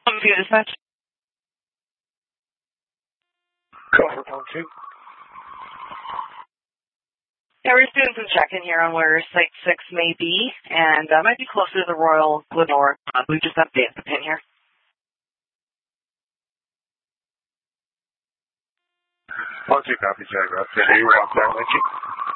View dispatch. Cover point 2. Yeah, we're just doing some checking here on where Site 6 may be, and might be closer to the Royal Glenora. We just updated the pin here. 1-2 copy, Jaguar. 1 Lynching.